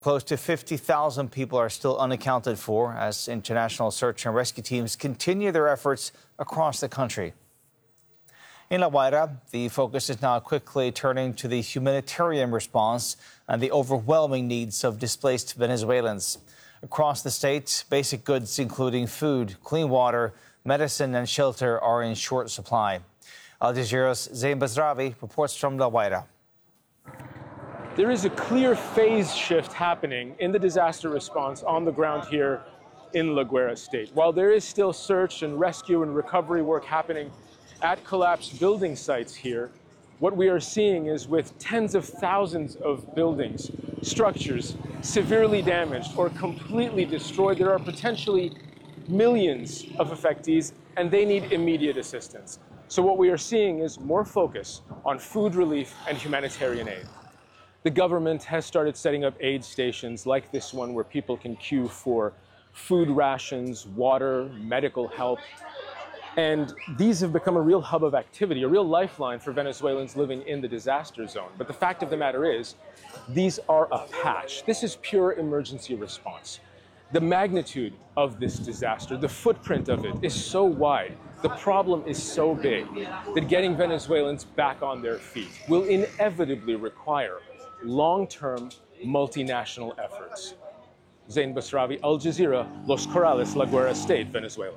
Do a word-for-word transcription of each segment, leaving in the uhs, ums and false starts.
Close to fifty thousand people are still unaccounted for as international search and rescue teams continue their efforts across the country. In La Guaira, the focus is now quickly turning to the humanitarian response and the overwhelming needs of displaced Venezuelans. Across the state, basic goods including food, clean water, medicine and shelter are in short supply. Al Jazeera's Zain Basravi reports from La Guaira. There is a clear phase shift happening in the disaster response on the ground here in La Guaira State. While there is still search and rescue and recovery work happening at collapsed building sites here, what we are seeing is with tens of thousands of buildings, structures severely damaged or completely destroyed, there are potentially millions of affectees and they need immediate assistance. So what we are seeing is more focus on food relief and humanitarian aid. The government has started setting up aid stations like this one where people can queue for food rations, water, medical help. And these have become a real hub of activity, a real lifeline for Venezuelans living in the disaster zone. But the fact of the matter is, these are a patch. This is pure emergency response. The magnitude of this disaster, the footprint of it is so wide, the problem is so big that getting Venezuelans back on their feet will inevitably require long-term multinational efforts. Zain Basravi, Al Jazeera, Los Corrales, La Guaira State, Venezuela.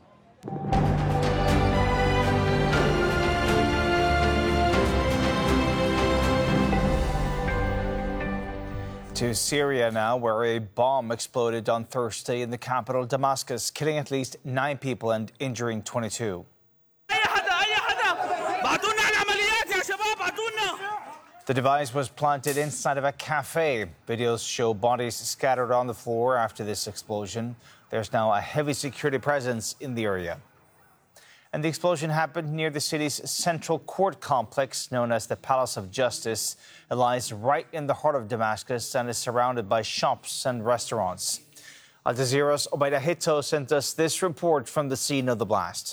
To Syria now, where a bomb exploded on Thursday in the capital, Damascus, killing at least nine people and injuring twenty-two. The device was planted inside of a cafe. Videos show bodies scattered on the floor after this explosion. There's now a heavy security presence in the area. And the explosion happened near the city's central court complex, known as the Palace of Justice. It lies right in the heart of Damascus and is surrounded by shops and restaurants. Al Jazeera's Obaida Hito sent us this report from the scene of the blast.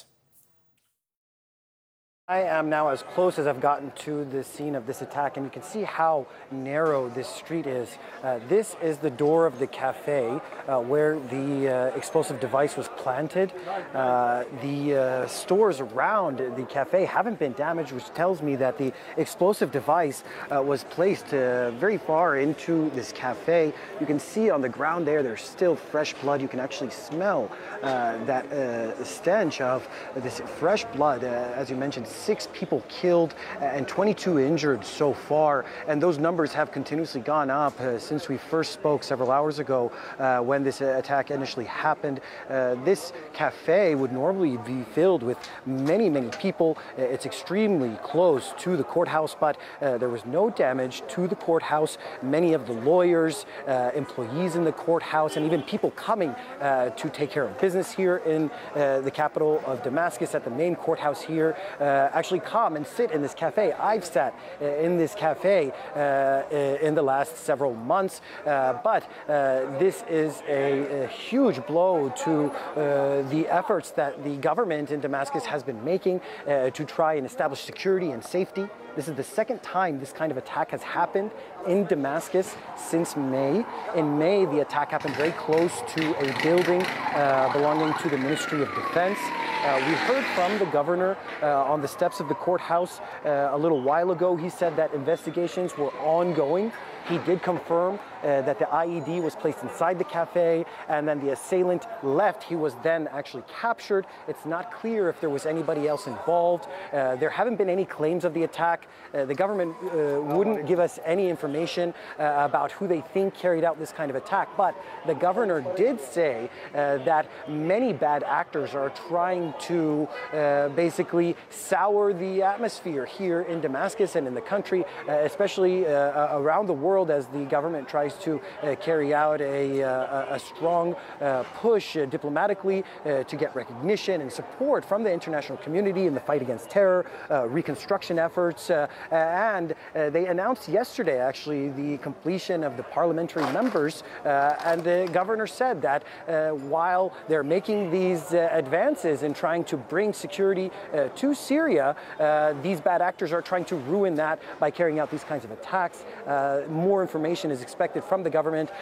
I am now as close as I've gotten to the scene of this attack, and you can see how narrow this street is. Uh, this is the door of the cafe uh, where the uh, explosive device was planted. Uh, the uh, stores around the cafe haven't been damaged, which tells me that the explosive device uh, was placed uh, very far into this cafe. You can see on the ground there, there's still fresh blood. You can actually smell uh, that uh, stench of this fresh blood, uh, as you mentioned. Six people killed and twenty-two injured so far, and those numbers have continuously gone up uh, since we first spoke several hours ago uh, when this uh, attack initially happened. Uh, this cafe would normally be filled with many, many people. Uh, it's extremely close to the courthouse, but uh, there was no damage to the courthouse. Many of the lawyers, uh, employees in the courthouse, and even people coming uh, to take care of business here in uh, the capital of Damascus at the main courthouse here uh, actually come and sit in this cafe. I've sat uh, in this cafe uh, in the last several months, uh, but uh, this is a, a huge blow to uh, the efforts that the government in Damascus has been making uh, to try and establish security and safety. This is the second time this kind of attack has happened in Damascus since May. In May, the attack happened very close to a building uh, belonging to the Ministry of Defense. Uh, we heard from the governor uh, on the steps of the courthouse uh, a little while ago. He said that investigations were ongoing. He did confirm uh, that the I E D was placed inside the cafe, and then the assailant left. He was then actually captured. It's not clear if there was anybody else involved. Uh, there haven't been any claims of the attack. Uh, the government uh, wouldn't give us any information uh, about who they think carried out this kind of attack, but the governor did say uh, that many bad actors are trying to uh, basically sour the atmosphere here in Damascus and in the country, uh, especially uh, around the world, as the government tries to uh, carry out a, uh, a strong uh, push uh, diplomatically uh, to get recognition and support from the international community in the fight against terror, uh, reconstruction efforts, uh, and uh, they announced yesterday actually the completion of the parliamentary members, uh, and the governor said that uh, while they're making these uh, advances in trying to bring security uh, to Syria, uh, these bad actors are trying to ruin that by carrying out these kinds of attacks. Uh, more information is expected from the government